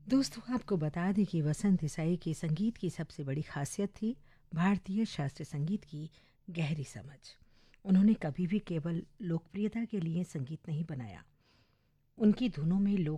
दोस्तों, आपको बता दें कि वसंत देसाई के संगीत की सबसे बड़ी खासियत थी भारतीय शास्त्रीय संगीत की गहरी समझ। उन्होंने कभी भी केवल लोकप्रियता के लिए संगीत नहीं बनाया। उनकी धुनों में लोक